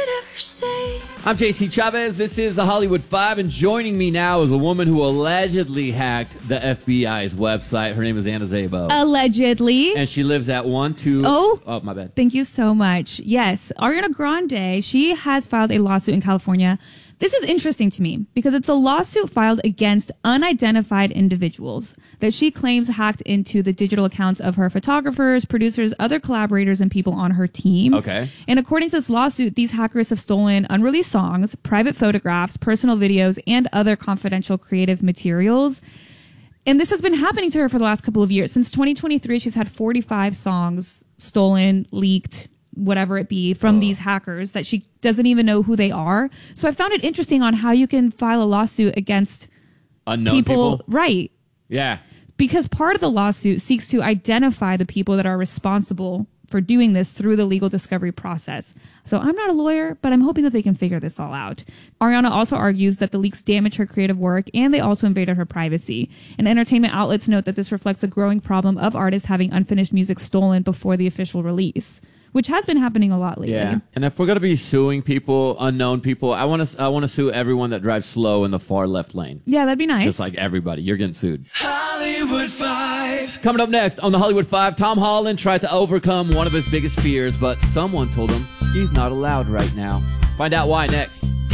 could ever say. I'm JC Chavez. This is the Hollywood Five, and joining me now is a woman who allegedly hacked the FBI's website. Her name is Anna Szabo. Allegedly. And she lives at 1-2... Oh, my bad. Thank you so much. Yes, Ariana Grande, she has filed a lawsuit in California. This is interesting to me because it's a lawsuit filed against unidentified individuals that she claims hacked into the digital accounts of her photographers, producers, other collaborators, and people on her team. Okay. And according to this lawsuit, these hackers have stolen unreleased songs, private photographs, personal videos, and other confidential creative materials. And this has been happening to her for the last couple of years. Since 2023, she's had 45 songs stolen, leaked, whatever it be, from these hackers that she doesn't even know who they are. So I found it interesting on how you can file a lawsuit against unknown people. Right. Yeah. Because part of the lawsuit seeks to identify the people that are responsible for doing this through the legal discovery process. So I'm not a lawyer, but I'm hoping that they can figure this all out. Ariana also argues that the leaks damage her creative work and they also invaded her privacy. And entertainment outlets note that this reflects a growing problem of artists having unfinished music stolen before the official release, which has been happening a lot lately. Yeah. And if we're going to be suing people, unknown people, I want to sue everyone that drives slow in the far left lane. Yeah, that'd be nice. Just like everybody. You're getting sued. Hollywood Five. Coming up next on the Hollywood Five, Tom Holland tried to overcome one of his biggest fears, but someone told him he's not allowed right now. Find out why next.